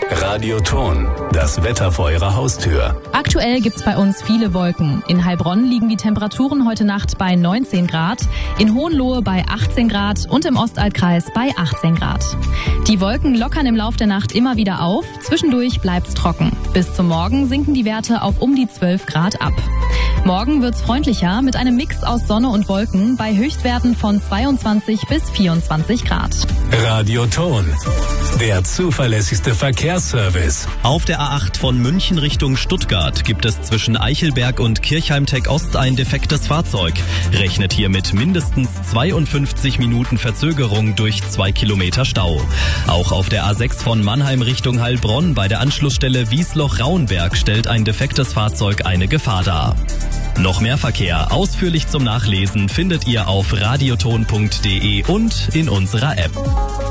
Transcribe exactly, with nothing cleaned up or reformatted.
Radioton, das Wetter vor Ihrer Haustür. Aktuell gibt's bei uns viele Wolken. In Heilbronn liegen die Temperaturen heute Nacht bei neunzehn Grad, in Hohenlohe bei achtzehn Grad und im Ostalbkreis bei achtzehn Grad. Die Wolken lockern im Lauf der Nacht immer wieder auf, zwischendurch bleibt's trocken. Bis zum Morgen sinken die Werte auf um die zwölf Grad ab. Morgen wird's freundlicher mit einem Mix aus Sonne und Wolken bei Höchstwerten von zweiundzwanzig bis vierundzwanzig Grad. Radioton, der zuverlässigste Verkehrsservice. Auf der A acht von München Richtung Stuttgart gibt es zwischen Eichelberg und Kirchheim-Tech Ost ein defektes Fahrzeug. Rechnet hier mit mindestens zweiundfünfzig Minuten Verzögerung durch zwei Kilometer Stau. Auch auf der A sechs von Mannheim Richtung Heilbronn bei der Anschlussstelle Wiesloch-Rauenberg stellt ein defektes Fahrzeug eine Gefahr dar. Noch mehr Verkehr ausführlich zum Nachlesen findet ihr auf radioton punkt de und in unserer App.